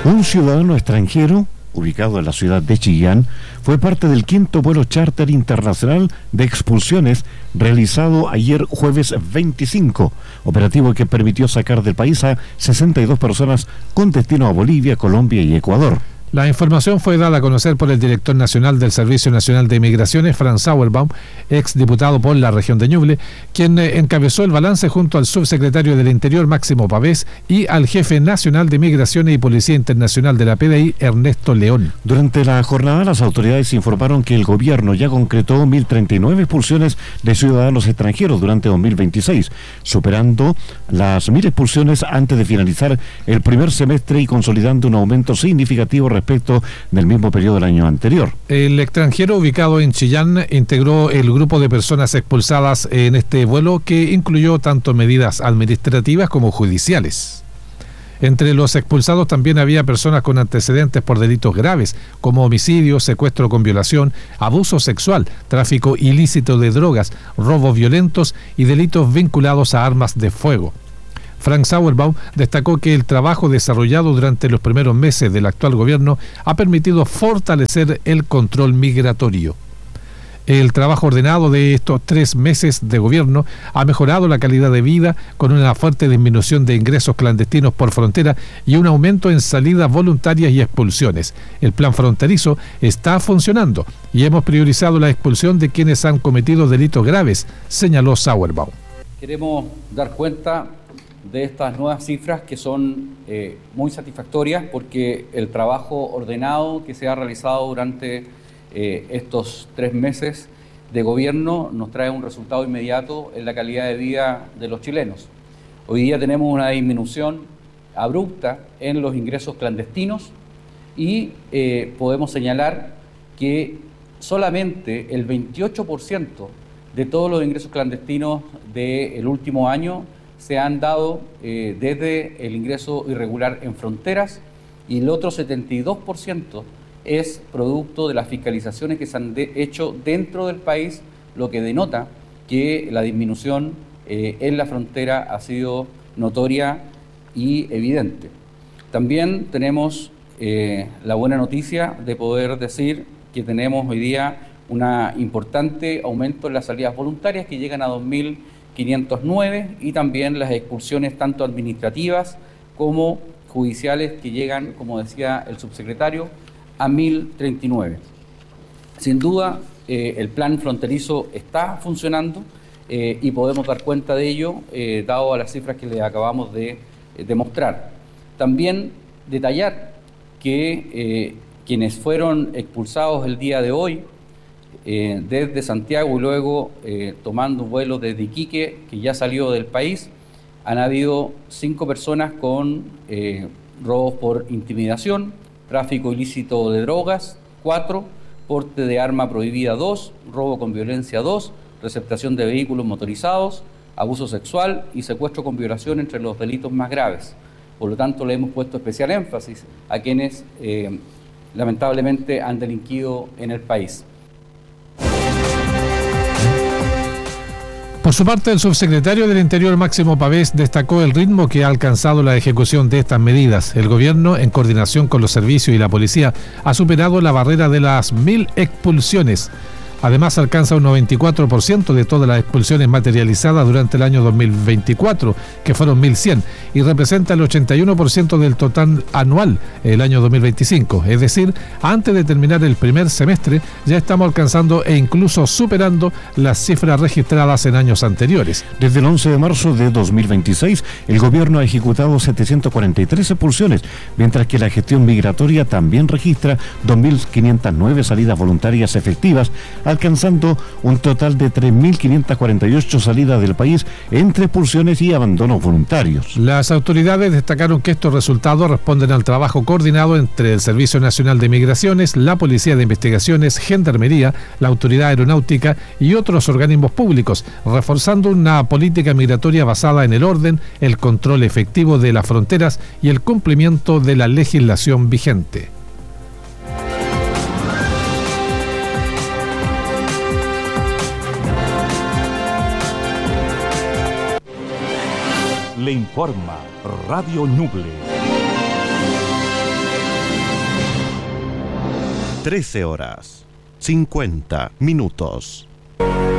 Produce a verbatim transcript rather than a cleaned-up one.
Un ciudadano extranjero, ubicado en la ciudad de Chillán, fue parte del quinto vuelo charter internacional de expulsiones realizado ayer jueves veinticinco, operativo que permitió sacar del país a sesenta y dos personas con destino a Bolivia, Colombia y Ecuador. La información fue dada a conocer por el director nacional del Servicio Nacional de Migraciones, Franz Sauerbaum, exdiputado por la región de Ñuble, quien eh, encabezó el balance junto al subsecretario del Interior, Máximo Pavés, y al jefe nacional de Migraciones y Policía Internacional de la P D I, Ernesto León. Durante la jornada, las autoridades informaron que el gobierno ya concretó mil treinta y nueve expulsiones de ciudadanos extranjeros durante dos mil veintiséis, superando las mil expulsiones antes de finalizar el primer semestre y consolidando un aumento significativo respecto del mismo periodo del año anterior. El extranjero ubicado en Chillán integró el grupo de personas expulsadas en este vuelo, que incluyó tanto medidas administrativas como judiciales. Entre los expulsados también había personas con antecedentes por delitos graves, como homicidio, secuestro con violación, abuso sexual, tráfico ilícito de drogas, robos violentos y delitos vinculados a armas de fuego. Frank Sauerbaum destacó que el trabajo desarrollado durante los primeros meses del actual gobierno ha permitido fortalecer el control migratorio. El trabajo ordenado de estos tres meses de gobierno ha mejorado la calidad de vida, con una fuerte disminución de ingresos clandestinos por frontera y un aumento en salidas voluntarias y expulsiones. El plan fronterizo está funcionando y hemos priorizado la expulsión de quienes han cometido delitos graves, señaló Sauerbaum. Queremos dar cuenta de estas nuevas cifras, que son eh, muy satisfactorias, porque el trabajo ordenado que se ha realizado durante eh, estos tres meses de gobierno nos trae un resultado inmediato en la calidad de vida de los chilenos. Hoy día tenemos una disminución abrupta en los ingresos clandestinos y eh, podemos señalar que solamente el veintiocho por ciento de todos los ingresos clandestinos del último año se han dado eh, desde el ingreso irregular en fronteras, y el otro setenta y dos por ciento es producto de las fiscalizaciones que se han de hecho dentro del país, lo que denota que la disminución eh, en la frontera ha sido notoria y evidente. También tenemos eh, la buena noticia de poder decir que tenemos hoy día un importante aumento en las salidas voluntarias, que llegan a dos mil quinientos nueve, y también las expulsiones tanto administrativas como judiciales, que llegan, como decía el subsecretario, a mil treinta y nueve. Sin duda, eh, el plan fronterizo está funcionando eh, y podemos dar cuenta de ello, eh, dado a las cifras que le acabamos de eh, demostrar. También detallar que eh, quienes fueron expulsados el día de hoy, Eh, desde Santiago y luego eh, tomando un vuelo desde Iquique, que ya salió del país, han habido cinco personas con eh, robos por intimidación, tráfico ilícito de drogas, cuatro, porte de arma prohibida dos, robo con violencia dos, receptación de vehículos motorizados, abuso sexual y secuestro con violación entre los delitos más graves. Por lo tanto, le hemos puesto especial énfasis a quienes eh, lamentablemente han delinquido en el país. Por su parte, el subsecretario del Interior, Máximo Pavés, destacó el ritmo que ha alcanzado la ejecución de estas medidas. El gobierno, en coordinación con los servicios y la policía, ha superado la barrera de las mil expulsiones. Además, alcanza un noventa y cuatro por ciento de todas las expulsiones materializadas durante el año dos mil veinticuatro, que fueron mil cien, y representa el ochenta y uno por ciento del total anual el año dos mil veinticinco. Es decir, antes de terminar el primer semestre, ya estamos alcanzando e incluso superando las cifras registradas en años anteriores. Desde el once de marzo de dos mil veintiséis, el gobierno ha ejecutado setecientas cuarenta y tres expulsiones, mientras que la gestión migratoria también registra dos mil quinientas nueve salidas voluntarias efectivas, alcanzando un total de tres mil quinientas cuarenta y ocho salidas del país entre expulsiones y abandonos voluntarios. Las autoridades destacaron que estos resultados responden al trabajo coordinado entre el Servicio Nacional de Migraciones, la Policía de Investigaciones, Gendarmería, la Autoridad Aeronáutica y otros organismos públicos, reforzando una política migratoria basada en el orden, el control efectivo de las fronteras y el cumplimiento de la legislación vigente. Le informa Radio Ñuble. trece horas, cincuenta minutos.